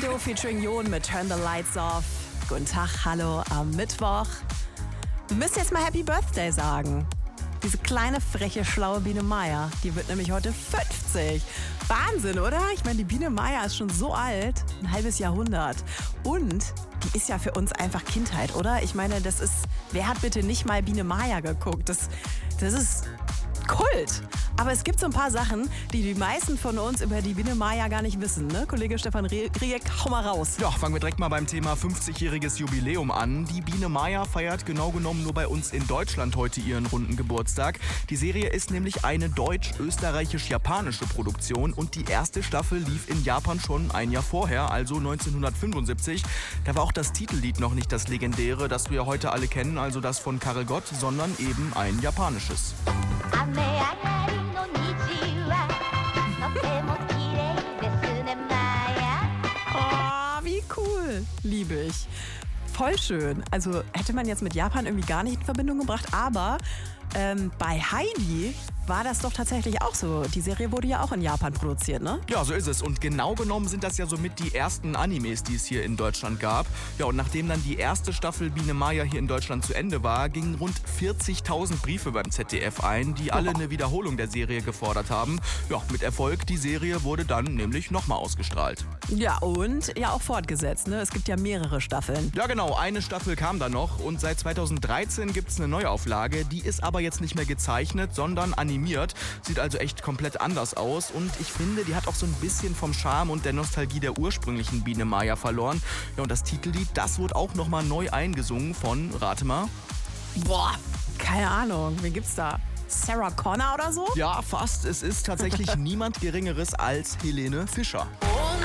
Bushido featuring Jon mit Turn the Lights Off. Guten Tag, hallo am Mittwoch. Wir müssen jetzt mal Happy Birthday sagen. Diese kleine, freche, schlaue Biene Meier, die wird nämlich heute 50. Wahnsinn, oder? Ich meine, die Biene Meier ist schon so alt, ein halbes Jahrhundert. Und die ist ja für uns einfach Kindheit, oder? Ich meine, wer hat bitte nicht mal Biene Meier geguckt? Das ist Kult. Aber es gibt so ein paar Sachen, die meisten von uns über die Biene Meier gar nicht wissen, ne? Kollege Stefan Rieck, hau mal raus. Ja, fangen wir direkt mal beim Thema 50-jähriges Jubiläum an. Die Biene Meier feiert genau genommen nur bei uns in Deutschland heute ihren runden Geburtstag. Die Serie ist nämlich eine deutsch-österreichisch-japanische Produktion und die erste Staffel lief in Japan schon ein Jahr vorher, also 1975. Da war auch das Titellied noch nicht das legendäre, das wir heute alle kennen, also das von Karel Gott, sondern eben ein japanisches. Oh, wie cool. Liebe ich. Voll schön. Also hätte man jetzt mit Japan irgendwie gar nicht in Verbindung gebracht, aber bei Heidi war das doch tatsächlich auch so. Die Serie wurde ja auch in Japan produziert, ne? Ja, so ist es. Und genau genommen sind das ja somit die ersten Animes, die es hier in Deutschland gab. Ja, und nachdem dann die erste Staffel Biene Meier hier in Deutschland zu Ende war, gingen rund 40.000 Briefe beim ZDF ein, die alle eine Wiederholung der Serie gefordert haben. Ja, mit Erfolg. Die Serie wurde dann nämlich nochmal ausgestrahlt. Ja, und ja auch fortgesetzt, ne? Es gibt ja mehrere Staffeln. Ja, genau. Eine Staffel kam da noch. Und seit 2013 gibt es eine Neuauflage. Die ist aber jetzt nicht mehr gezeichnet, sondern animiert. Sieht also echt komplett anders aus und ich finde, die hat auch so ein bisschen vom Charme und der Nostalgie der ursprünglichen Biene Meier verloren. Ja, und das Titellied, das wurde auch nochmal neu eingesungen von, rate mal. Boah, keine Ahnung, wen gibt's da? Sarah Connor oder so? Ja, fast. Es ist tatsächlich niemand Geringeres als Helene Fischer.